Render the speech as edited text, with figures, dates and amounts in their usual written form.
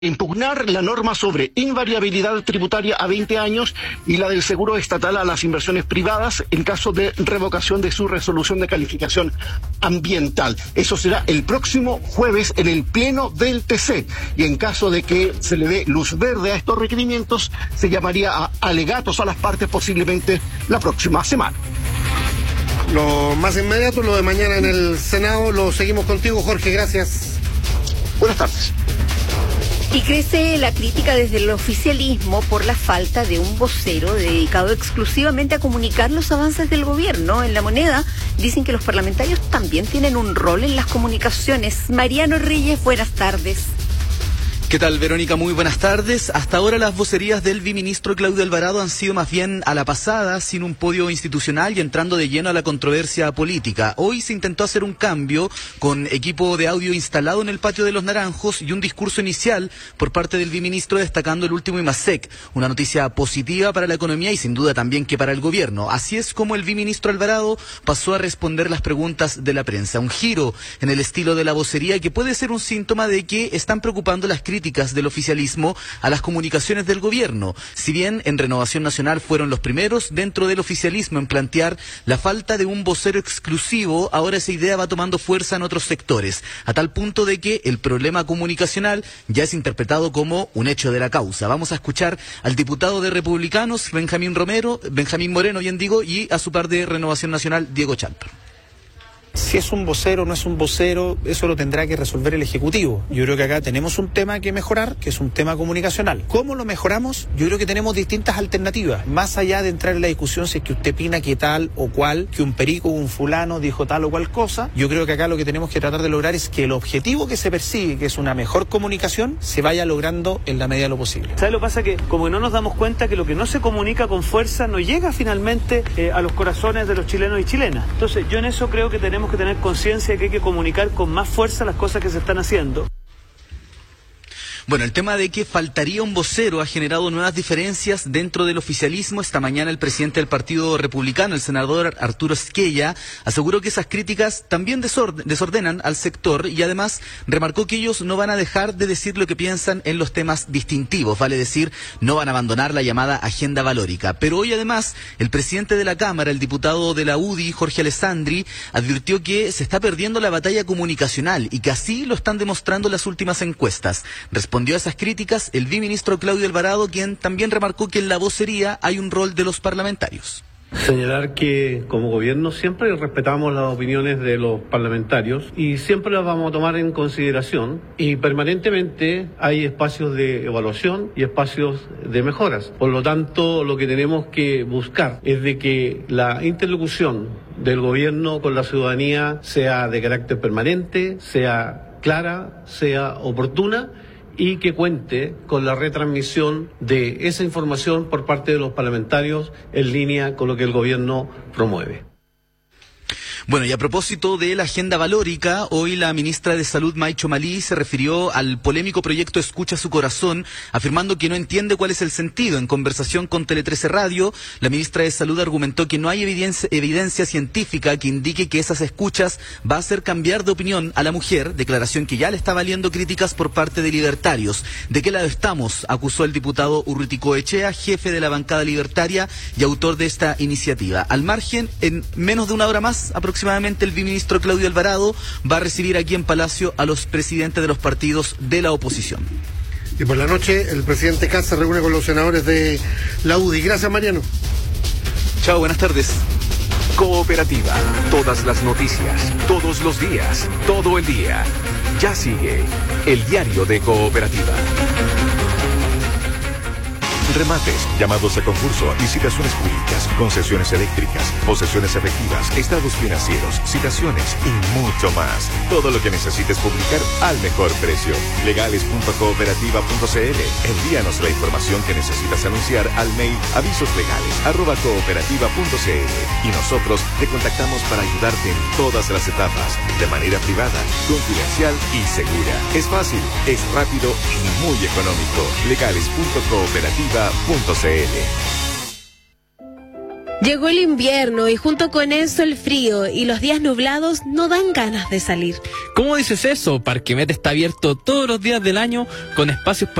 impugnar la norma sobre invariabilidad tributaria a 20 años y la del seguro estatal a las inversiones privadas en caso de revocación de su resolución de calificación ambiental. Eso será el próximo jueves en el pleno del TC, y en caso de que se le dé luz verde a estos requerimientos, se llamaría a alegatos a las partes posiblemente la próxima semana. Lo más inmediato, lo de mañana en el Senado, lo seguimos contigo, Jorge, gracias. Buenas tardes. Y crece la crítica desde el oficialismo por la falta de un vocero dedicado exclusivamente a comunicar los avances del gobierno. En La Moneda dicen que los parlamentarios también tienen un rol en las comunicaciones. Mariano Reyes, buenas tardes. ¿Qué tal, Verónica? Muy buenas tardes. Hasta ahora las vocerías del viceministro Claudio Alvarado han sido más bien a la pasada, sin un podio institucional y entrando de lleno a la controversia política. Hoy se intentó hacer un cambio con equipo de audio instalado en el patio de los Naranjos y un discurso inicial por parte del viceministro destacando el último IMASEC, una noticia positiva para la economía y sin duda también que para el gobierno. Así es como el viceministro Alvarado pasó a responder las preguntas de la prensa. Un giro en el estilo de la vocería que puede ser un síntoma de que están preocupando las críticas del oficialismo a las comunicaciones del gobierno. Si bien en Renovación Nacional fueron los primeros dentro del oficialismo en plantear la falta de un vocero exclusivo, ahora esa idea va tomando fuerza en otros sectores, a tal punto de que el problema comunicacional ya es interpretado como un hecho de la causa. Vamos a escuchar al diputado de Republicanos, Benjamín Moreno, y a su par de Renovación Nacional, Diego Chalper. Si es un vocero o no es un vocero, eso lo tendrá que resolver el Ejecutivo. Yo creo que acá tenemos un tema que mejorar, que es un tema comunicacional. ¿Cómo lo mejoramos? Yo creo que tenemos distintas alternativas. Más allá de entrar en la discusión si es que usted opina que tal o cual, que un perico o un fulano dijo tal o cual cosa, yo creo que acá lo que tenemos que tratar de lograr es que el objetivo que se persigue, que es una mejor comunicación, se vaya logrando en la medida de lo posible. ¿Sabes lo que pasa? Que como no nos damos cuenta que lo que no se comunica con fuerza no llega finalmente a los corazones de los chilenos y chilenas. Entonces yo en eso creo que tenemos que tener conciencia de que hay que comunicar con más fuerza las cosas que se están haciendo. Bueno, el tema de que faltaría un vocero ha generado nuevas diferencias dentro del oficialismo. Esta mañana el presidente del Partido Republicano, el senador Arturo Esquella, aseguró que esas críticas también desordenan al sector y además remarcó que ellos no van a dejar de decir lo que piensan en los temas distintivos, vale decir, no van a abandonar la llamada agenda valórica. Pero hoy además el presidente de la Cámara, el diputado de la UDI, Jorge Alessandri, advirtió que se está perdiendo la batalla comunicacional y que así lo están demostrando las últimas encuestas. Respondió a esas críticas el viceministro Claudio Alvarado, quien también remarcó que en la vocería hay un rol de los parlamentarios. Señalar que como gobierno siempre respetamos las opiniones de los parlamentarios y siempre las vamos a tomar en consideración, y permanentemente hay espacios de evaluación y espacios de mejoras. Por lo tanto, lo que tenemos que buscar es de que la interlocución del gobierno con la ciudadanía sea de carácter permanente, sea clara, sea oportuna, y que cuente con la retransmisión de esa información por parte de los parlamentarios en línea con lo que el gobierno promueve. Bueno, y a propósito de la agenda valórica, hoy la ministra de Salud, Maicho Malí, se refirió al polémico proyecto Escucha su Corazón, afirmando que no entiende cuál es el sentido. En conversación con Tele 13 Radio, la ministra de Salud argumentó que no hay evidencia científica que indique que esas escuchas va a hacer cambiar de opinión a la mujer, declaración que ya le está valiendo críticas por parte de libertarios. ¿De qué lado estamos?, acusó el diputado Urruticoechea, jefe de la bancada libertaria y autor de esta iniciativa. Al margen, en menos de una hora más, aproximadamente el viceministro Claudio Alvarado va a recibir aquí en Palacio a los presidentes de los partidos de la oposición. Y por la noche el presidente Kast se reúne con los senadores de la UDI. Gracias, Mariano. Chao, buenas tardes. Cooperativa. Todas las noticias, todos los días, todo el día. Ya sigue el diario de Cooperativa. Remates, llamados a concurso, licitaciones públicas, concesiones eléctricas, posesiones efectivas, estados financieros, citaciones y mucho más. Todo lo que necesites publicar al mejor precio. Legales.cooperativa.cl. Envíanos la información que necesitas anunciar al mail avisoslegales@cooperativa.cl y nosotros te contactamos para ayudarte en todas las etapas, de manera privada, confidencial y segura. Es fácil, es rápido y muy económico. Legales.cooperativa.cl. Llegó el invierno y junto con eso el frío y los días nublados no dan ganas de salir. ¿Cómo dices eso? Parquemet está abierto todos los días del año con espacios